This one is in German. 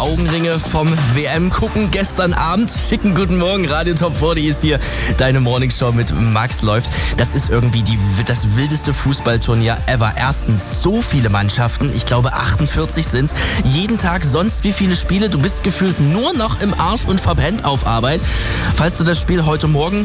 Augenringe vom WM gucken gestern Abend. Schicken guten Morgen, Radio Top 40 ist hier. Deine Morningshow mit Max läuft. Das ist irgendwie das wildeste Fußballturnier ever. Erstens so viele Mannschaften, ich glaube 48 sind's. Jeden Tag sonst wie viele Spiele. Du bist gefühlt nur noch im Arsch und verpennt auf Arbeit. Falls du das Spiel heute Morgen